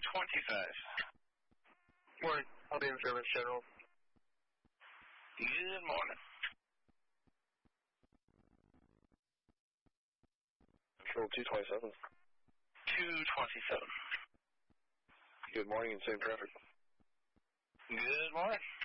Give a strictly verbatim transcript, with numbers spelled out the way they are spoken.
twenty-five. Morning. Holiday Service General. Good morning. Control two twenty-seven. two twenty-seven. Good morning and same traffic. Good morning.